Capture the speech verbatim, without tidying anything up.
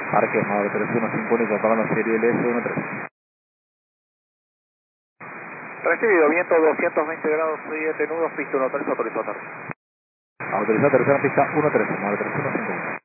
Parque Madre tres uno cinco uno, incorporando serie L S uno tres. Recibido, viento doscientos veinte grados, siete nudos, pista uno tres, autorizado aterrizaje. Autorizado tercera pista uno tres, Madre tres uno cinco uno.